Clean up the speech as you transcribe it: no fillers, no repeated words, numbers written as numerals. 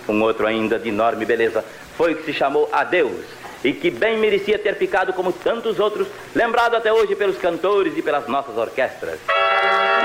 Um outro ainda de enorme beleza foi o que se chamou Adeus, e que bem merecia ter ficado como tantos outros, lembrado até hoje pelos cantores e pelas nossas orquestras.